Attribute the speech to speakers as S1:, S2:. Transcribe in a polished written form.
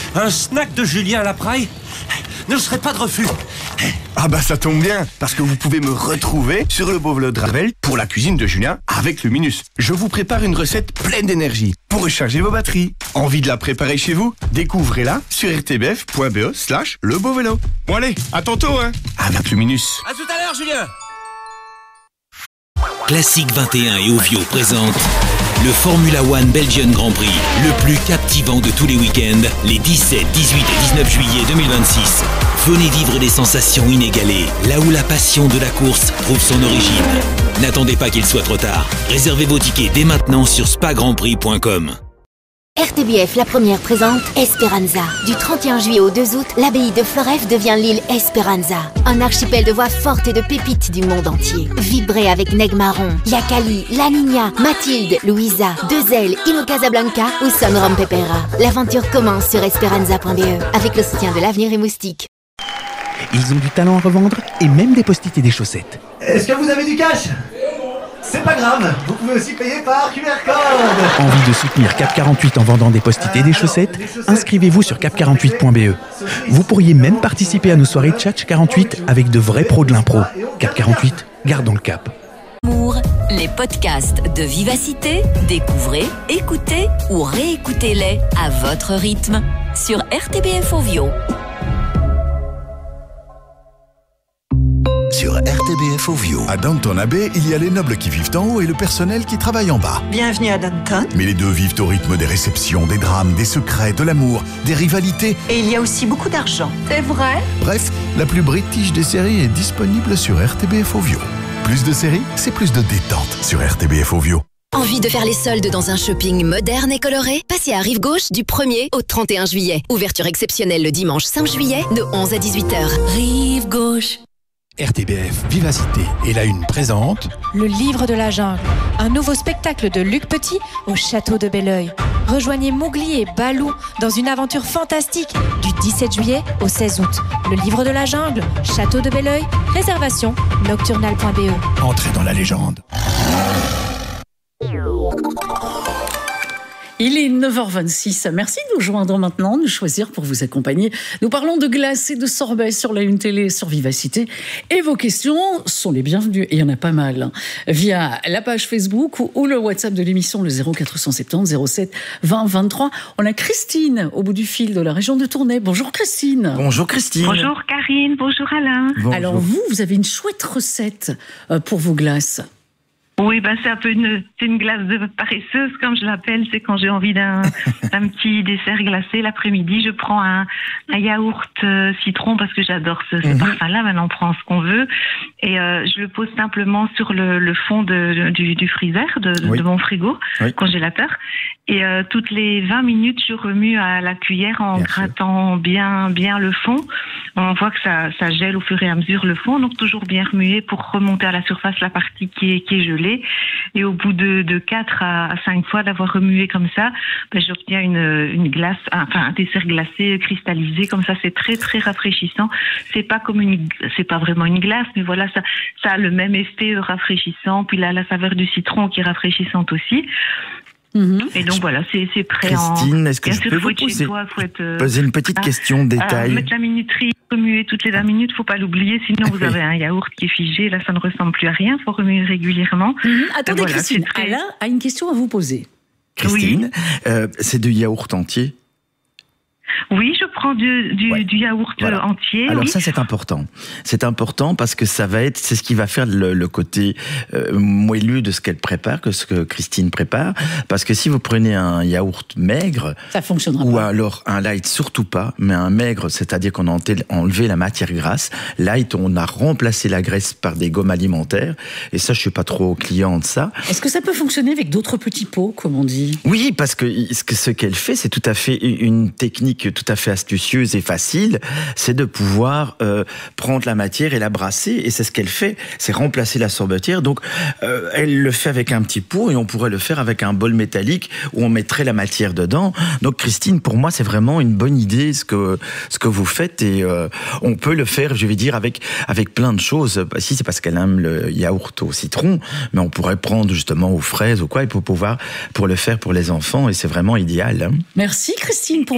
S1: Un snack de Julien Lapraille ne serait pas de refus.
S2: Ah bah ça tombe bien, parce que vous pouvez me retrouver sur le Beauvelo de Ravel pour la cuisine de Julien avec Luminus. Je vous prépare une recette pleine d'énergie pour recharger vos batteries. Envie de la préparer chez vous? Découvrez-la sur rtbf.be/lebeauvélo. Bon allez, à tantôt avec Luminus.
S1: À tout à l'heure, Julien.
S3: Classique 21 et Ovio présente le Formula One Belgian Grand Prix, le plus captivant de tous les week-ends, les 17, 18 et 19 juillet 2026. Venez vivre des sensations inégalées, là où la passion de la course trouve son origine. N'attendez pas qu'il soit trop tard. Réservez vos tickets dès maintenant sur spagrandprix.com.
S4: RTBF, la première, présente Esperanza. Du 31 juillet au 2 août, l'abbaye de Floreffe devient l'île Esperanza. Un archipel de voix fortes et de pépites du monde entier. Vibrez avec Neg Marron, Yakali, La Niña, Mathilde, Louisa, Dezel, Ino Casablanca ou Son Rom Pepera. L'aventure commence sur esperanza.be avec le soutien de l'Avenir et Moustique.
S5: Ils ont du talent à revendre et même des post-it et des chaussettes.
S6: Est-ce que vous avez du cash ? C'est pas grave, vous pouvez aussi payer par QR code.
S5: Envie de soutenir Cap 48 en vendant des post-it et des chaussettes? Inscrivez-vous sur cap48.be. Vous pourriez même participer à nos soirées Tchatch 48 avec de vrais pros de l'impro. Cap 48, gardons le cap.
S7: Les podcasts de Vivacité, découvrez, écoutez ou réécoutez-les à votre rythme sur RTBF Ovio.
S8: Sur RTBF Ovio. À Downton Abbey, il y a les nobles qui vivent en haut et le personnel qui travaille en bas.
S9: Bienvenue à Downton.
S8: Mais les deux vivent au rythme des réceptions, des drames, des secrets, de l'amour, des rivalités.
S9: Et il y a aussi beaucoup d'argent. C'est vrai?
S8: Bref, la plus british des séries est disponible sur RTBF Ovio. Plus de séries, c'est plus de détente sur RTBF Ovio.
S7: Envie de faire les soldes dans un shopping moderne et coloré? Passez à Rive Gauche du 1er au 31 juillet. Ouverture exceptionnelle le dimanche 5 juillet de 11 à 18h. Rive Gauche.
S10: RTBF Vivacité et la Une présente
S11: Le Livre de la Jungle, un nouveau spectacle de Luc Petit au château de Belleuil. Rejoignez Mowgli et Balou dans une aventure fantastique du 17 juillet au 16 août. Le Livre de la Jungle, château de Belleuil, réservation nocturnal.be.
S10: Entrez dans la légende.
S12: Il est 9h26. Merci de nous joindre maintenant, de choisir pour vous accompagner. Nous parlons de glace et de sorbet sur la Une Télé, sur Vivacité. Et vos questions sont les bienvenues. Et il y en a pas mal. Via la page Facebook ou le WhatsApp de l'émission, le 0470 07 20 23. On a Christine au bout du fil de la région de Tournai. Bonjour Christine.
S13: Bonjour Christine.
S14: Bonjour Karine, bonjour Alain.
S13: Bonjour.
S12: Alors vous avez une chouette recette pour vos glaces.
S14: Oui, c'est un peu une glace de paresseuse, comme je l'appelle. C'est quand j'ai envie d'un petit dessert glacé l'après-midi. Je prends un yaourt citron parce que j'adore ce parfum-là. Maintenant, on prend ce qu'on veut. Et je le pose simplement sur le fond du freezer, de mon frigo, congélateur. Et toutes les 20 minutes, je remue à la cuillère en grattant bien le fond. On voit que ça gèle au fur et à mesure le fond. Donc, toujours bien remuer pour remonter à la surface la partie qui est gelée. Et au bout de 4 à 5 fois d'avoir remué comme ça, j'obtiens une glace, un dessert glacé cristallisé. Comme ça, c'est très très rafraîchissant. C'est pas vraiment une glace, mais voilà, ça a le même effet rafraîchissant. Puis là, la saveur du citron qui est rafraîchissante aussi. Et donc voilà, c'est prêt.
S13: Christine, est-ce que je peux vous poser une petite question de détail?
S14: Mettre la minuterie, remuer toutes les 20 minutes, faut pas l'oublier, sinon vous avez un yaourt qui est figé, là ça ne ressemble plus à rien, faut remuer régulièrement.
S12: Attendez voilà, Christine, Alain a une question à vous poser.
S13: Christine, c'est du yaourt entier?
S14: Oui, je prends du yaourt entier.
S13: Alors ça, c'est important. C'est important parce que c'est ce qui va faire le côté moelleux de ce qu'elle prépare, ce que Christine prépare. Parce que si vous prenez un yaourt maigre,
S12: ça fonctionnera
S13: ou
S12: pas.
S13: alors un light, surtout pas, mais un maigre, c'est-à-dire qu'on a enlevé la matière grasse. Light, on a remplacé la graisse par des gommes alimentaires. Et ça, je suis pas trop client de ça.
S12: Est-ce que ça peut fonctionner avec d'autres petits pots, comme on dit?
S13: Oui, parce que ce qu'elle fait, c'est tout à fait une technique tout à fait astucieuse et facile, c'est de pouvoir prendre la matière et la brasser, et c'est ce qu'elle fait, c'est remplacer la sorbetière. Donc elle le fait avec un petit pot, et on pourrait le faire avec un bol métallique où on mettrait la matière dedans. Donc Christine, pour moi, c'est vraiment une bonne idée ce que vous faites, et on peut le faire, je vais dire, avec plein de choses. Si c'est parce qu'elle aime le yaourt au citron, mais on pourrait prendre justement aux fraises ou quoi, et pour le faire pour les enfants, et c'est vraiment idéal.
S12: Merci Christine pour